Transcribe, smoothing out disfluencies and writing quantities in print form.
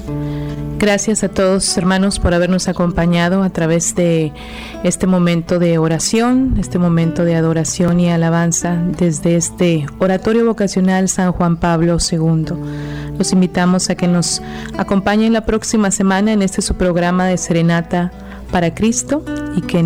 Gracias a todos, hermanos, por habernos acompañado a través de este momento de oración, este momento de adoración y alabanza desde este Oratorio Vocacional San Juan Pablo II. Los invitamos a que nos acompañen la próxima semana en este su programa de Serenata para Cristo y que